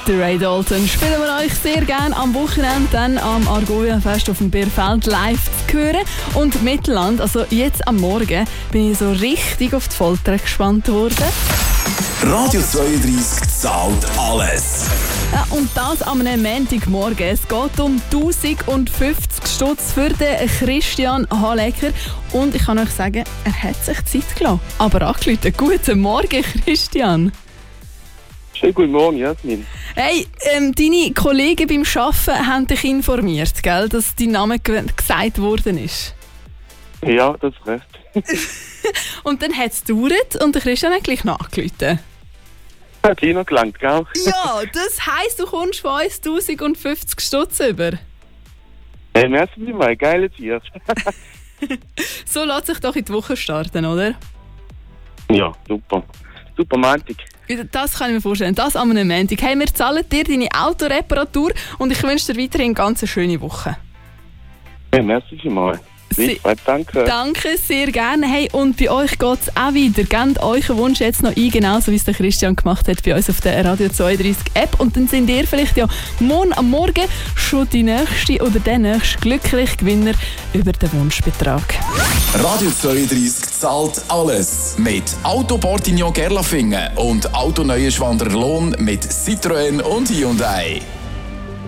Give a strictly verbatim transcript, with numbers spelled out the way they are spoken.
Der Ray Dalton spielen wir euch sehr gerne am Wochenende dann am Argovia-Fest auf dem Bierfeld live zu hören. Und Mittelland, also jetzt am Morgen, bin ich so richtig auf die Folter gespannt worden. Radio zweiunddreißig zahlt alles. Ja, und das am Montagmorgen. Es geht um tausendfünfzig Stutz für den Christian Hallecker. Und ich kann euch sagen, er hat sich Zeit gelassen. Aber angerufen. Guten Morgen, Christian. Schönen guten Morgen, Jasmin. Hey, ähm, deine Kollegen beim Arbeiten haben dich informiert, gell, dass dein Name g- gesagt worden ist. Ja, das ist recht. Und dann hat es gedauert und der Christian hat gleich nachgerufen. Hat Ihnen noch gelangt, gell? Ja, das heisst, du kommst von uns tausendfünfzig Stutz über. Hey, merci vielmals, geile Tier. So lässt sich doch in die Woche starten, oder? Ja, super. Super Montag. Das kann ich mir vorstellen. Das am Montag. Hey, wir zahlen dir deine Autoreparatur und ich wünsche dir weiterhin eine ganz schöne Woche. Hey, merci vielmals. Sie- Danke. Danke, sehr gerne. Hey, und bei euch geht es auch wieder. Gebt euren Wunsch jetzt noch ein, genauso wie es der Christian gemacht hat bei uns auf der Radio zweiunddreißig App. Und dann sind ihr vielleicht ja morgen am Morgen schon die nächste oder der nächste glückliche Gewinner über den Wunschbetrag. Radio zweiunddreißig zahlt alles. Mit Auto Portignon Gerlafingen und Auto Neuenschwander Lohn mit Citroën und Hyundai.